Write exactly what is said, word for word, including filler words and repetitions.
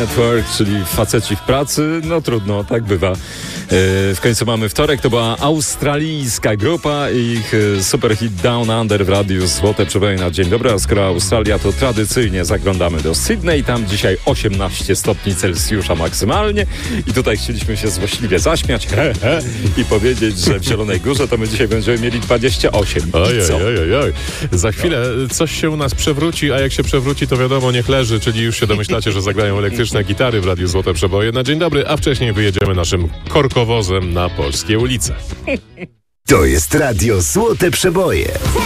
Men at Work, czyli faceci w pracy. No trudno, tak bywa. W końcu mamy wtorek, to była australijska grupa i ich super hit Down Under w radiu Złote Przeboje na dzień dobry. A skoro Australia, to tradycyjnie zaglądamy do Sydney. Tam dzisiaj osiemnaście stopni Celsjusza maksymalnie i tutaj chcieliśmy się złośliwie zaśmiać he, he, i powiedzieć, że w Zielonej Górze to my dzisiaj będziemy mieli dwadzieścia osiem. Ojej, ojej, ojej. Za chwilę coś się u nas przewróci, a jak się przewróci, to wiadomo, niech leży, czyli już się domyślacie, że zagrają elektryczne gitary w radiu Złote Przeboje na dzień dobry, a wcześniej wyjedziemy naszym korkowozem na polskie ulice. To jest radio Złote Przeboje.